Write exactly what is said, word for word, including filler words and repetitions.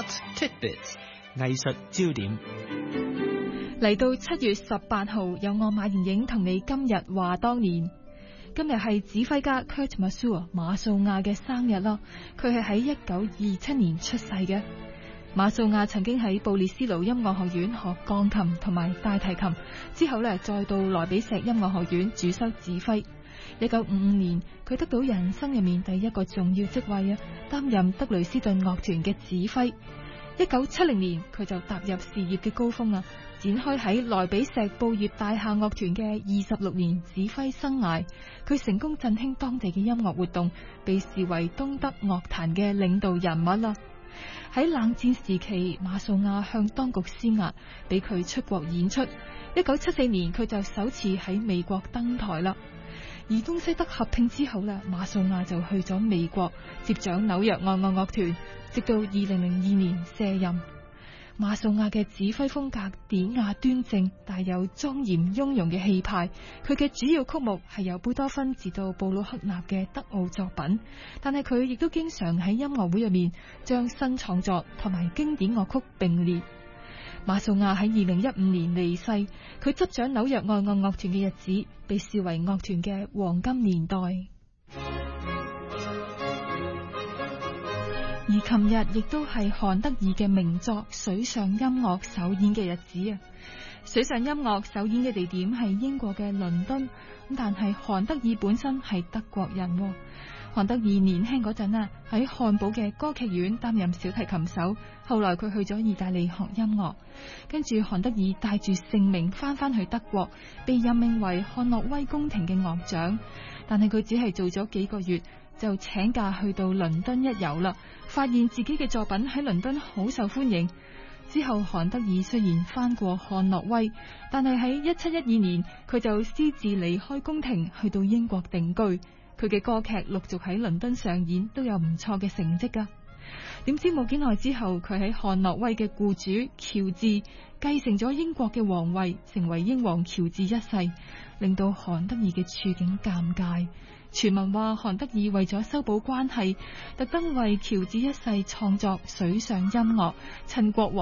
Art Tidbits 藝術焦點。 嚟到七月十八號，有我馬妍影同你今日話當年。今日係指揮家 Kurt Masur 馬素亞嘅生日啦。佢係喺一九二七年出世嘅。馬素亞曾經喺布列斯勞音樂學院學鋼琴同埋大提琴，之後咧再到萊比錫音樂學院主修指揮。一九五五年，佢得到人生入面第一個重要職位啊，擔任德累斯頓樂團嘅指揮。一九七零年，佢就踏入事業嘅高峰啊，展開喺萊比錫布業大廈樂團嘅二十六年指揮生涯。佢成功振興當地嘅音樂活動，被視為東德樂壇嘅領導人物啦。喺冷戰時期，馬素亞向當局施壓，俾佢出國演出。一九七四年，佢就首次喺美國登台啦。而東西德合併之後咧，馬素亞就去咗美國接掌紐約愛樂樂團，直到二零零二年卸任。馬素亞嘅指揮風格典雅端正，帶有莊嚴雍容嘅氣派。佢嘅主要曲目係由貝多芬至到布魯克納嘅德奧作品，但係佢亦都經常喺音樂會入面將新創作同埋經典樂曲並列。馬素亞喺二零一五年離世，佢執掌紐約愛樂樂團嘅日子被視為樂團嘅黃金年代。而琴日亦都係韓德爾嘅名作《水上音樂》首演嘅日子啊！水上音樂首演嘅地點係英國嘅倫敦，但係韓德爾本身係德國人。韓德爾年輕嗰陣啊，喺漢堡嘅歌劇院擔任小提琴手，後來佢去咗意大利學音樂，跟住韓德爾帶住盛名翻返去德國，被任命為漢諾威宮廷嘅樂長，但係佢只係做咗幾個月就請假去到倫敦一遊啦，發現自己嘅作品喺倫敦好受歡迎。之後韓德爾雖然翻過漢諾威，但係喺一七一二年佢就私自離開宮廷去到英國定居。佢嘅歌劇陸續喺倫敦上演，都有唔錯嘅成績噶。點知冇幾耐之後，佢喺漢諾威嘅雇主喬治繼承咗英國嘅皇位，成為英皇喬治一世，令到韓德爾嘅處境尷尬。傳聞話韓德爾為咗修補關係，特登為喬治一世創作水上音樂，趁國王